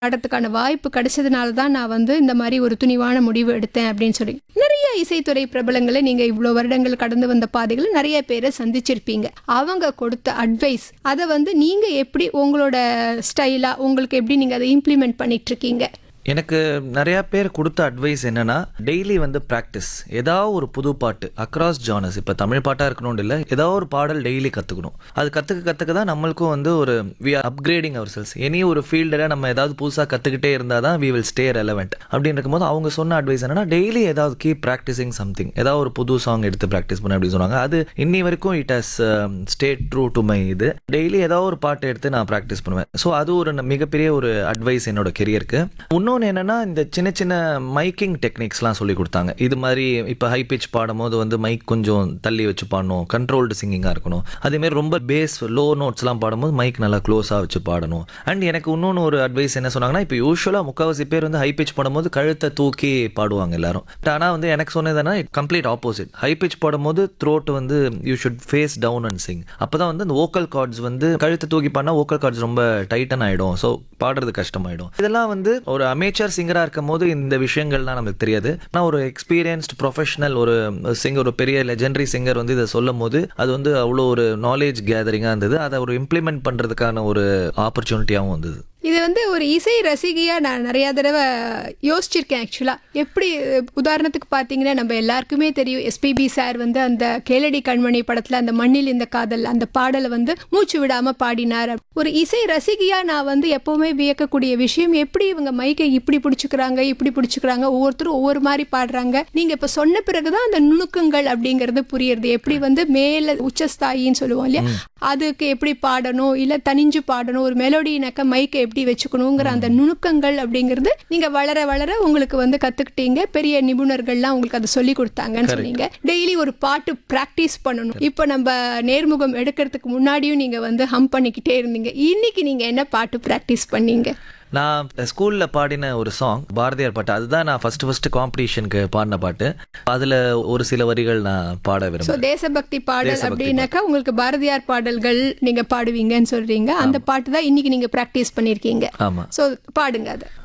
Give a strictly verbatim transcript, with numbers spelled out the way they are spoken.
ஆடத்துக்கான வாய்ப்பு கிடைச்சதுனால தான் நான் வந்து இந்த மாதிரி ஒரு துணிவான முடிவு எடுத்தேன் அப்படின்னு சொல்லி. நிறைய இசைத்துறை பிரபலங்களை நீங்க இவ்வளோ வருடங்கள் கடந்து வந்த பாதைகளை நிறைய பேரை சந்திச்சிருப்பீங்க. அவங்க கொடுத்த அட்வைஸ் அதை வந்து நீங்க எப்படி உங்களோட ஸ்டைலா உங்களுக்கு எப்படி நீங்க அதை இம்ப்ளிமெண்ட் பண்ணிட்டு இருக்கீங்க? எனக்கு நிறைய பேர் கொடுத்த அட்வைஸ் என்னன்னா, டெய்லி வந்து ப்ராக்டிஸ். ஏதாவது ஒரு புது பாட்டு அக்ராஸ் ஜானர்ஸ், இப்போ தமிழ் பாட்டாக இருக்கணும்னு இல்லை, ஏதாவது ஒரு பாடல் டெய்லி கற்றுக்கணும். அது கற்றுக்க கற்றுக்க தான் நம்மளுக்கும் வந்து ஒரு we are upgrading our cells. Any ஒரு ஃபீல்டில் நம்ம ஏதாவது புதுசாக கற்றுக்கிட்டே இருந்தால் தான் வி வில் ஸ்டே ரெலவெண்ட். அப்படின்னு இருக்கும்போது அவங்க சொன்ன அட்வைஸ் என்னன்னா, டெய்லி ஏதாவது கீப் ப்ராக்டிசிங் சம்திங், ஏதாவது ஒரு புது சாங் எடுத்து ப்ராக்டிஸ் பண்ண அப்படின்னு சொன்னாங்க. அது இன்னி வரைக்கும் it has state true to my இது. டெய்லி ஏதாவது ஒரு பாட்டு எடுத்து நான் ப்ராக்டிஸ் பண்ணுவேன். ஸோ அது ஒரு மிகப்பெரிய ஒரு அட்வைஸ் என்னோட கெரியருக்கு. இன்னொன்று என்னன்னா, இந்த சின்ன சின்ன மைக்கிங் டெக்னிக்ஸ்லாம் சொல்லி கொடுத்தாங்க. இது மாதிரி இப்போ ஹை பிச் பாடும்போது வந்து மைக் கொஞ்சம் தள்ளி வச்சு பாடணும், கண்ட்ரோல்டு சிங்கிங்காக இருக்கணும். அதேமாதிரி ரொம்ப பேஸ் லோ நோட்ஸ்லாம் பாடும்போது மைக் நல்லா க்ளோஸாக வச்சு பாடணும். அண்ட் எனக்கு இன்னொன்று ஒரு அட்வைஸ் என்ன சொன்னாங்கன்னா, இப்போ யூஸ்வலாக முக்கால்வாசி பேர் வந்து ஹை பிச் பாடும்போது கழுத்தை தூக்கி பாடுவாங்க எல்லாரும். ஆனால் வந்து எனக்கு சொன்னதுன்னா கம்ப்ளீட் ஆப்போசிட். ஹை பிச் பாடும்போது த்ரோட் வந்து you should face down and Singh. அப்போ தான் வந்து அந்த வோக்கல் கார்ட்ஸ் வந்து கழுத்தை தூக்கி பாடினா வோக்கல் கார்ட்ஸ் ரொம்ப டைட்டன் ஆகிடும். ஸோ பாடுறது கஷ்டமாயிடும். இதெல்லாம் வந்து ஒரு அமேச்சர் சிங்கராக இருக்கும் போது இந்த விஷயங்கள்லாம் நமக்கு தெரியாது. ஆனால் ஒரு எக்ஸ்பீரியன்ஸ்ட் ப்ரொஃபஷனல் ஒரு சிங்கர், ஒரு பெரிய லெஜெண்டரி சிங்கர் வந்து இதை சொல்லும் போது அது வந்து அவ்வளோ ஒரு நாலேஜ் கேதரிங்காக இருந்தது. அதை ஒரு இம்ப்ளிமெண்ட் பண்ணுறதுக்கான ஒரு ஆப்பர்ச்சுனிட்டியாகவும் வந்தது. இது வந்து ஒரு இசை ரசிகையா நான் நிறைய தடவை யோசிச்சிருக்கேன். ஆக்சுவலா எப்படி உதாரணத்துக்கு பார்த்தீங்கன்னா, நம்ம எல்லாருக்குமே தெரியும் எஸ்பிபி சார் வந்து அந்த கேளடி கண்மணி படத்துல அந்த மண்ணில் இந்த காதல் அந்த பாடலை வந்து மூச்சு விடாம பாடினார். ஒரு இசை ரசிகையா நான் வந்து எப்பவுமே வியக்கக்கூடிய விஷயம், எப்படி இவங்க மைக்கை இப்படி பிடிச்சுக்கிறாங்க இப்படி பிடிச்சுக்கிறாங்க, ஒவ்வொருத்தரும் ஒவ்வொரு மாதிரி பாடுறாங்க. நீங்க இப்ப சொன்ன பிறகுதான் அந்த நுணுக்கங்கள் அப்படிங்கிறது புரியுறது. எப்படி வந்து மேல உச்சஸ்தாயின்னு சொல்லுவோம் இல்லையா, அதுக்கு எப்படி பாடணும், இல்ல தனிஞ்சு பாடணும், ஒரு மெலோடினாக்க மைக்கை எப்படி வச்சுக்கணுங்கிற அந்த நுணுக்கங்கள் அப்படிங்கிறது நீங்க வளர வளர உங்களுக்கு வந்து கத்துக்கிட்டீங்க. பெரிய நிபுணர்கள்லாம் உங்களுக்கு அதை சொல்லி கொடுத்தாங்கன்னு சொன்னீங்க. டெய்லி ஒரு பாட்டு பிராக்டிஸ் பண்ணணும். இப்போ நம்ம நேர்முகம் எடுக்கிறதுக்கு முன்னாடியும் நீங்க வந்து ஹம் பண்ணிக்கிட்டே இருந்தீங்க. இன்னைக்கு நீங்க என்ன பாட்டு பிராக்டிஸ் பண்ணீங்க? நான் ஸ்கூலில் பாடின ஒரு சாங் பாரதியார் பாட்டு, அதுதான் நான் ஃபர்ஸ்ட் ஃபர்ஸ்ட் காம்படிஷனுக்கு பாடின பாட்டு. அதில் ஒரு சில வரிகள் நான் பாட விரும்புகிறேன். தேசபக்தி பாடல் அப்படின்னாக்கா உங்களுக்கு பாரதியார் பாடல்கள் நீங்க பாடுவீங்கன்னு சொல்றீங்க. அந்த பாட்டு தான் இன்னைக்கு நீங்க பிராக்டிஸ் பண்ணிருக்கீங்க. ஆமா. ஸோ பாடுங்க அதை.